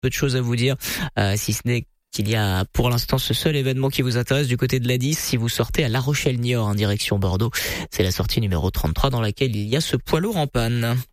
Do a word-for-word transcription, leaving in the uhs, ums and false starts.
peu de choses à vous dire, euh, si ce n'est qu'il y a pour l'instant ce seul événement qui vous intéresse du côté de l'A dix si vous sortez à La Rochelle-Niort en direction Bordeaux. C'est la sortie numéro trente-trois dans laquelle il y a ce poids lourd en panne.